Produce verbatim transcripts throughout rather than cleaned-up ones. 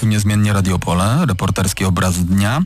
Tu niezmiennie Radio Pole, reporterski obraz dnia.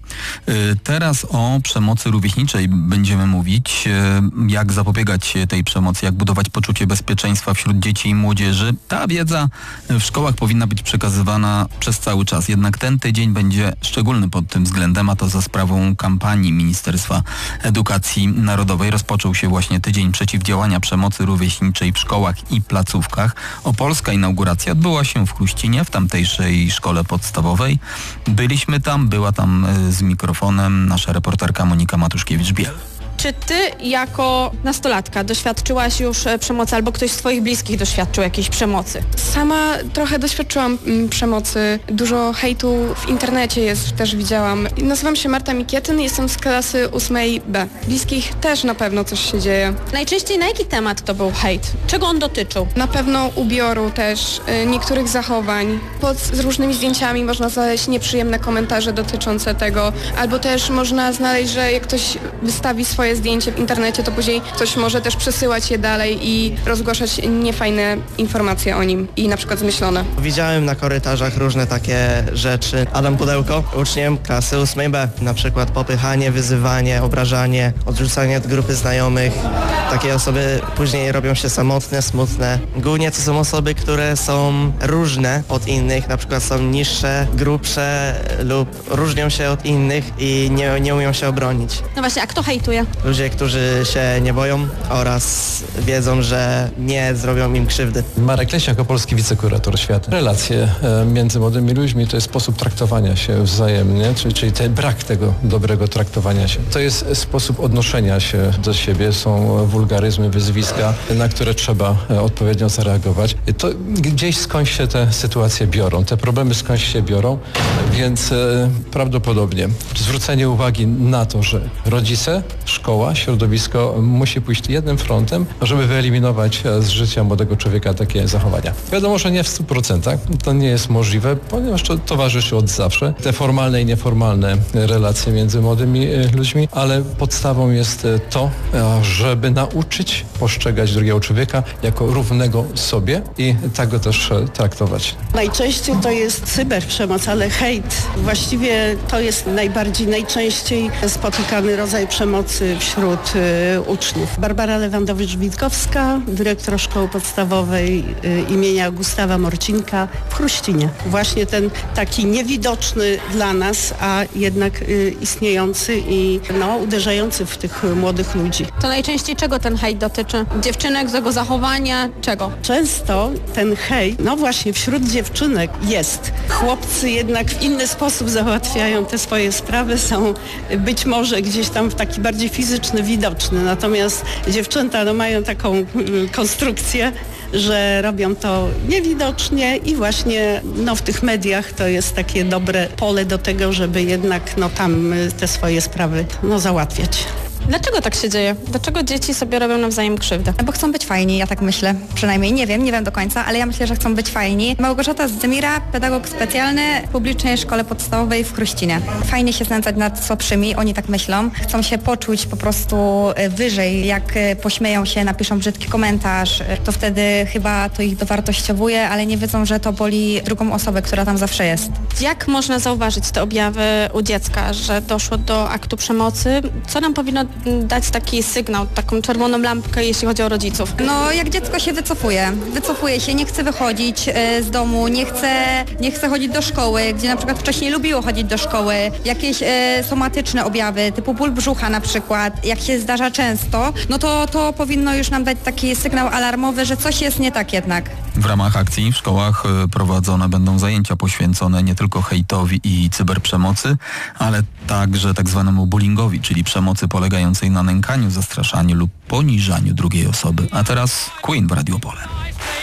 Teraz o przemocy rówieśniczej będziemy mówić. Jak zapobiegać tej przemocy, jak budować poczucie bezpieczeństwa wśród dzieci i młodzieży. Ta wiedza w szkołach powinna być przekazywana przez cały czas. Jednak ten tydzień będzie szczególny pod tym względem, a to za sprawą kampanii Ministerstwa Edukacji Narodowej. Rozpoczął się właśnie tydzień przeciwdziałania przemocy rówieśniczej w szkołach i placówkach. Opolska inauguracja odbyła się w Chruścinie, w tamtejszej szkole podstawowej. Byliśmy tam, była tam z mikrofonem nasza reporterka Monika Matuszkiewicz-Biel. Czy ty jako nastolatka doświadczyłaś już przemocy albo ktoś z twoich bliskich doświadczył jakiejś przemocy? Sama trochę doświadczyłam mm, przemocy. Dużo hejtu w internecie jest, też widziałam. Nazywam się Marta Mikietyn, jestem z klasy ósmej B. Bliskich też na pewno coś się dzieje. Najczęściej na jaki temat to był hejt? Czego on dotyczył? Na pewno ubioru też, y, niektórych zachowań. Pod z różnymi zdjęciami można znaleźć nieprzyjemne komentarze dotyczące tego, albo też można znaleźć, że jak ktoś wystawi swoje zdjęcie w internecie, to później ktoś może też przesyłać je dalej i rozgłaszać niefajne informacje o nim i na przykład zmyślone. Widziałem na korytarzach różne takie rzeczy. Adam Pudełko, uczniem klasy ósmej B, na przykład popychanie, wyzywanie, obrażanie, odrzucanie od grupy znajomych. Takie osoby później robią się samotne, smutne. Głównie to są osoby, które są różne od innych, na przykład są niższe, grubsze lub różnią się od innych i nie, nie umieją się obronić. No właśnie, a kto hejtuje? Ludzie, którzy się nie boją oraz wiedzą, że nie zrobią im krzywdy. Marek Leśniak, opolski wicekurator świata. Relacje między młodymi ludźmi to jest sposób traktowania się wzajemnie, czyli, czyli ten brak tego dobrego traktowania się. To jest sposób odnoszenia się do siebie, są wulgaryzmy, wyzwiska, na które trzeba odpowiednio zareagować. To gdzieś skądś się te sytuacje biorą, te problemy skądś się biorą, więc prawdopodobnie zwrócenie uwagi na to, że rodzice, szkoła, środowisko musi pójść jednym frontem, żeby wyeliminować z życia młodego człowieka takie zachowania. Wiadomo, że nie w stu procentach, to nie jest możliwe, ponieważ to towarzyszy od zawsze. Te formalne i nieformalne relacje między młodymi ludźmi, ale podstawą jest to, żeby nauczyć postrzegać drugiego człowieka jako równego sobie i tak go też traktować. Najczęściej to jest cyberprzemoc, ale hejt. Właściwie to jest najbardziej, najczęściej spotykany rodzaj przemocy wśród y, uczniów. Barbara Lewandowicz-Witkowska, dyrektor szkoły podstawowej y, imienia Gustawa Morcinka w Chruścinie. Właśnie ten taki niewidoczny dla nas, a jednak y, istniejący i no, uderzający w tych młodych ludzi. To najczęściej czego ten hejt dotyczy? Dziewczynek, złego zachowania, czego? Często ten hejt, no właśnie wśród dziewczynek jest. Chłopcy jednak w inny sposób załatwiają te swoje sprawy, są być może gdzieś tam w taki bardziej fizyczny, widoczny. Natomiast dziewczęta no, mają taką y, konstrukcję, że robią to niewidocznie i właśnie no, w tych mediach to jest takie dobre pole do tego, żeby jednak no, tam te swoje sprawy no, załatwiać. Dlaczego tak się dzieje? Dlaczego dzieci sobie robią nawzajem krzywdę? Bo chcą być fajni, ja tak myślę. Przynajmniej nie wiem, nie wiem do końca, ale ja myślę, że chcą być fajni. Małgorzata Zdemira, pedagog specjalny w publicznej szkole podstawowej w Chruścinie. Fajnie się znęcać nad słabszymi, oni tak myślą. Chcą się poczuć po prostu wyżej, jak pośmieją się, napiszą brzydki komentarz, to wtedy chyba to ich dowartościowuje, ale nie wiedzą, że to boli drugą osobę, która tam zawsze jest. Jak można zauważyć te objawy u dziecka, że doszło do aktu przemocy? Co nam powinno dać taki sygnał, taką czerwoną lampkę, jeśli chodzi o rodziców? No, jak dziecko się wycofuje, wycofuje się, nie chce wychodzić e, z domu, nie chce, nie chce chodzić do szkoły, gdzie na przykład wcześniej lubiło chodzić do szkoły, jakieś e, somatyczne objawy, typu ból brzucha na przykład, jak się zdarza często, no to to powinno już nam dać taki sygnał alarmowy, że coś jest nie tak jednak. W ramach akcji w szkołach prowadzone będą zajęcia poświęcone nie tylko hejtowi i cyberprzemocy, ale także tak zwanemu bullyingowi, czyli przemocy polegającej na nękaniu, zastraszaniu lub poniżaniu drugiej osoby. A teraz Queen w Radio Pole.